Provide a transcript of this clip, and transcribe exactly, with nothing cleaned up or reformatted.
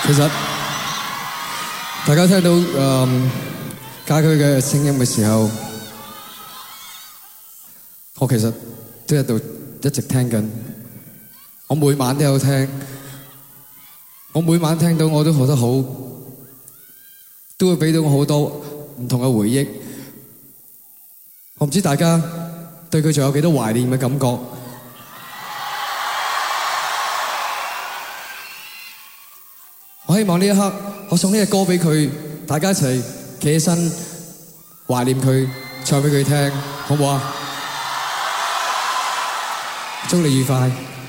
其實大家聽到誒家駒嘅聲音嘅時候，我其實都喺度一直聽緊。我每晚都有聽，我每晚聽到我都覺得好，都會俾到我好多唔同嘅回憶。我唔知大家對佢仲有幾多懷念嘅感覺。我希望呢一刻，我送呢隻歌俾佢，大家一齊企起身懷念佢，唱俾佢聽，好唔好啊？祝你愉快。